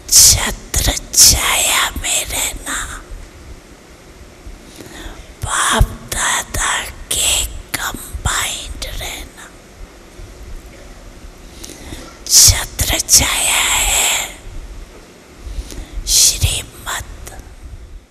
छत्र छाया में रहना, बाप दादा के कंबाइंड रहना। छत्र छाया